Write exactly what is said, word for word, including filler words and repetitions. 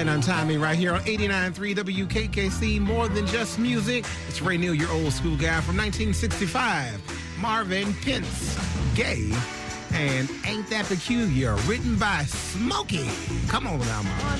and Untie Me right here on eighty-nine point three W K K C. More than just music. It's Ray Neal, your old school guy from nineteen sixty-five. Marvin Pence, Gay, and Ain't That Peculiar, written by Smokey. Come on now, Marvin.